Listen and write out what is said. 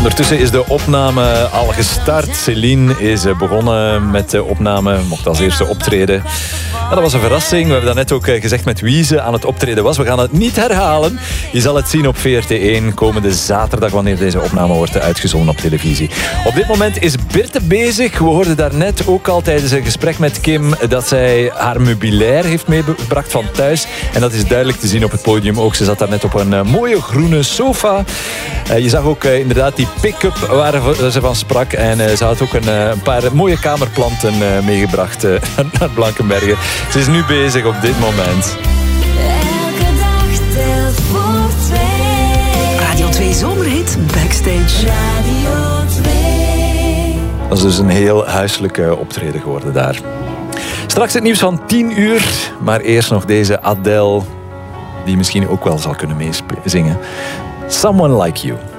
Ondertussen is de opname al gestart. Céline is begonnen met de opname, mocht als eerste optreden. Ja, dat was een verrassing. We hebben daarnet ook gezegd met wie ze aan het optreden was. We gaan het niet herhalen. Je zal het zien op VRT1 komende zaterdag, wanneer deze opname wordt uitgezonden op televisie. Op dit moment is Birte bezig. We hoorden daarnet ook al tijdens een gesprek met Kim dat zij haar meubilair heeft meegebracht van thuis. En dat is duidelijk te zien op het podium ook. Ze zat daarnet op een mooie groene sofa. Je zag ook inderdaad die pick-up waar ze van sprak. En ze had ook een paar mooie kamerplanten meegebracht naar Blankenberge. Ze is nu bezig op dit moment. Elke dag telt voor twee. Radio 2 Zomerhit Backstage. Radio 2. Dat is dus een heel huiselijke optreden geworden daar. Straks het nieuws van 10 uur. Maar eerst nog deze Adele, die misschien ook wel zal kunnen meezingen. Someone Like You.